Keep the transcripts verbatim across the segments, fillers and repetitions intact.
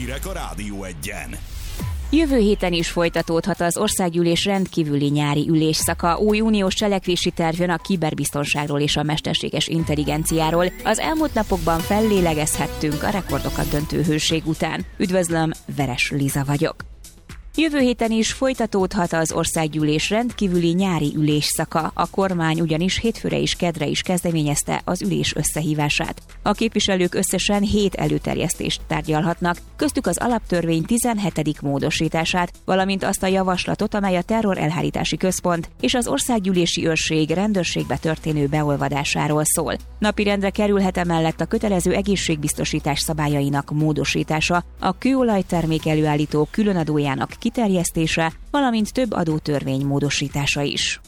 Hírek a Rádió Egyen. Jövő héten is folytatódhat az országgyűlés rendkívüli nyári ülésszaka. Új uniós cselekvési terv jön a kiberbiztonságról és a mesterséges intelligenciáról. Az elmúlt napokban fellélegezhettünk a rekordokat döntő hőség után. Üdvözlöm, Veres Liza vagyok. Jövő héten is folytatódhat az országgyűlés rendkívüli nyári ülésszaka. A kormány ugyanis hétfőre és kedre is kezdeményezte az ülés összehívását. A képviselők összesen hét előterjesztést tárgyalhatnak, köztük az alaptörvény tizenhetedik módosítását, valamint azt a javaslatot, amely a terror elhárítási központ és az országgyűlési őrség rendőrségbe történő beolvadásáról szól. Napirendre kerülhet emellett a kötelező egészségbiztosítás szabályainak módosítása, a kőolajtermék előállító különadójának kiterjesztése, valamint több adótörvény módosítása is.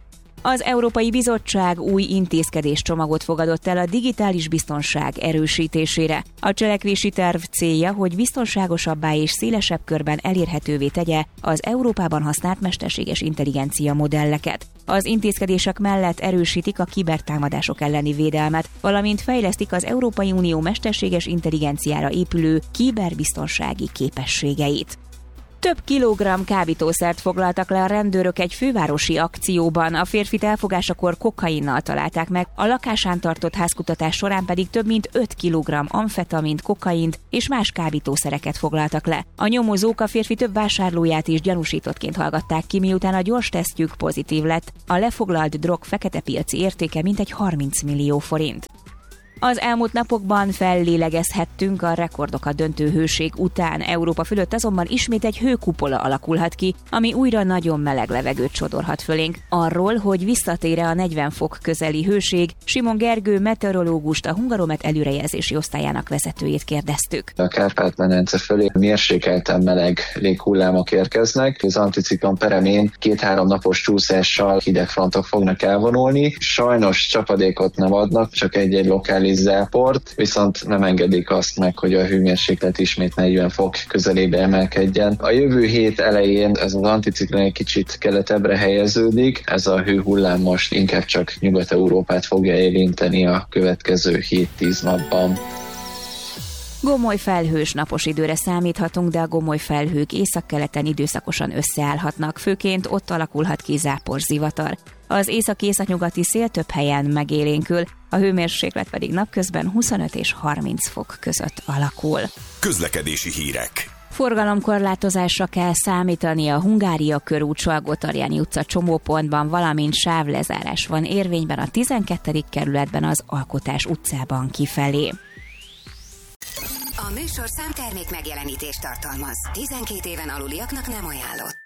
Az Európai Bizottság új intézkedéscsomagot fogadott el a digitális biztonság erősítésére. A cselekvési terv célja, hogy biztonságosabbá és szélesebb körben elérhetővé tegye az Európában használt mesterséges intelligencia modelleket. Az intézkedések mellett erősítik a kibertámadások elleni védelmet, valamint fejlesztik az Európai Unió mesterséges intelligenciára épülő kiberbiztonsági képességeit. Több kilogramm kábítószert foglaltak le a rendőrök egy fővárosi akcióban, a férfit elfogásakor kokainnal találták meg, a lakásán tartott házkutatás során pedig több mint öt kilogramm amfetamint, kokaint és más kábítószereket foglaltak le. A nyomozók a férfi több vásárlóját is gyanúsítottként hallgatták ki, miután a gyors tesztjük pozitív lett. A lefoglalt drog fekete piaci értéke mintegy harminc millió forint. Az elmúlt napokban fellélegezhettünk a rekordokat döntő hőség után. Európa fölött azonban ismét egy hőkupola alakulhat ki, ami újra nagyon meleg levegőt sodorhat fölénk. Arról, hogy visszatér-e a negyven fok közeli hőség, Simon Gergő meteorológust, a Hungaromet előrejelzési osztályának vezetőjét kérdeztük. A Kárpát-medence fölé mérsékelten meleg léghullámok érkeznek. Az anticiklon peremén két-három napos csúszással hideg frontok fognak elvonulni. Sajnos csapadékot nem adnak, csak egy-egy lokális záport, viszont nem engedik azt meg, hogy a hőmérséklet ismét negyven fok közelébe emelkedjen. A jövő hét elején ez az anticiklon egy kicsit keletebbre helyeződik, ez a hőhullám most inkább csak Nyugat-Európát fogja érinteni a következő hét-tíz napban. Gomoly felhős napos időre számíthatunk, de a gomoly felhők északkeleten időszakosan összeállhatnak, főként ott alakulhat ki záporzivatar. Az észak-északnyugati szél több helyen megélénkül, a hőmérséklet pedig napközben huszonöt és harminc fok között alakul. Közlekedési hírek. Forgalomkorlátozásra kell számítani a Hungária körút Salgótarjáni utca csomópontban, valamint sávlezárás van érvényben a tizenkettedik kerületben az Alkotás utcában kifelé. A műsorszám termék megjelenítést tartalmaz. tizenkét éven aluliaknak nem ajánlott.